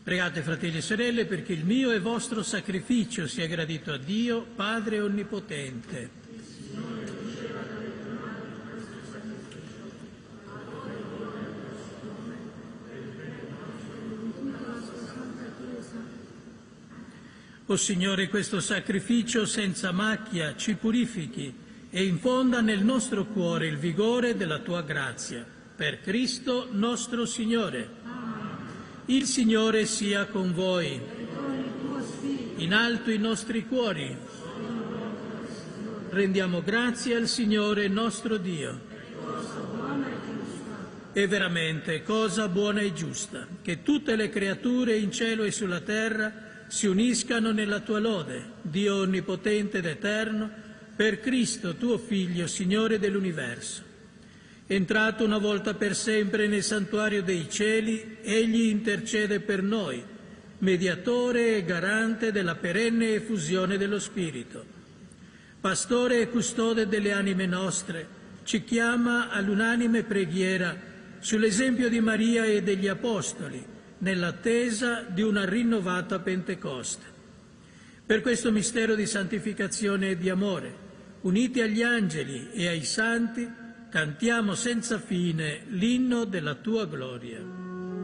Pregate, fratelli e sorelle, perché il mio e vostro sacrificio sia gradito a Dio, Padre Onnipotente. O Signore, questo sacrificio senza macchia ci purifichi e infonda nel nostro cuore il vigore della Tua grazia. Per Cristo nostro Signore. Il Signore sia con voi. In alto i nostri cuori. Rendiamo grazie al Signore nostro Dio. È veramente cosa buona e giusta che tutte le creature in cielo e sulla terra si uniscano nella Tua lode, Dio onnipotente ed eterno, per Cristo, Tuo Figlio, Signore dell'universo. Entrato una volta per sempre nel santuario dei cieli, Egli intercede per noi, mediatore e garante della perenne effusione dello Spirito. Pastore e custode delle anime nostre, ci chiama all'unanime preghiera sull'esempio di Maria e degli Apostoli, nell'attesa di una rinnovata Pentecoste. Per questo mistero di santificazione e di amore, uniti agli angeli e ai santi, cantiamo senza fine l'inno della Tua gloria.